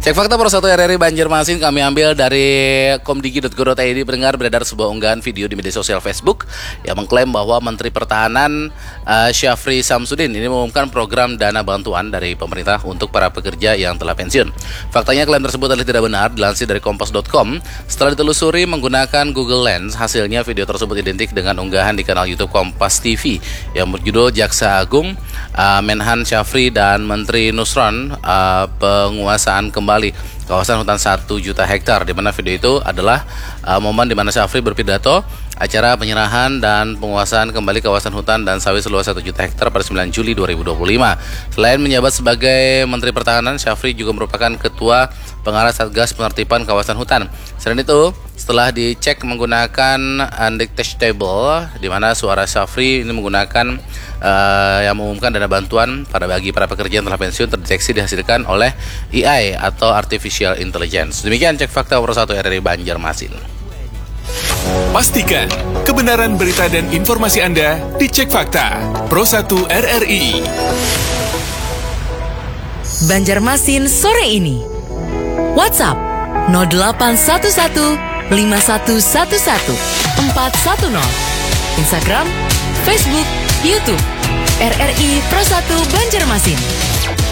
Cek fakta Pro 1 RRI Banjarmasin kami ambil dari komdigi.go.id. Pendengar, beredar sebuah unggahan video di media sosial Facebook yang mengklaim bahwa Menteri Pertahanan Syafri Samsudin ini mengumumkan program dana bantuan dari pemerintah untuk para pekerja yang telah pensiun. Faktanya klaim tersebut adalah tidak benar. Dilansir dari kompas.com, setelah ditelusuri menggunakan Google Lens, hasilnya video tersebut identik dengan unggahan di kanal YouTube Kompas TV yang berjudul Jaksa Agung, Menhan Syafri dan Menteri Nusron penguasaan kembali kawasan hutan 1 juta hektar, di mana video itu adalah momen di mana Syafri berpidato acara penyerahan dan penguasaan kembali kawasan hutan dan sawit seluas 1 juta hektar pada 9 Juli 2025. Selain menjabat sebagai Menteri Pertahanan, Syafri juga merupakan Ketua Pengarah Satgas Penertiban Kawasan Hutan. Selain itu, setelah dicek menggunakan undetectable, di mana suara Syafri ini menggunakan yang mengumumkan dana bantuan bagi para pekerja yang telah pensiun terdeteksi dihasilkan oleh AI atau Artificial Intelligence. Demikian cek fakta Pro 1 RRI Banjarmasin. Pastikan kebenaran berita dan informasi Anda dicek fakta Pro 1 RRI. Banjarmasin sore ini. WhatsApp 0811 5111 410. Instagram, Facebook, YouTube RRI Pro 1 Banjarmasin.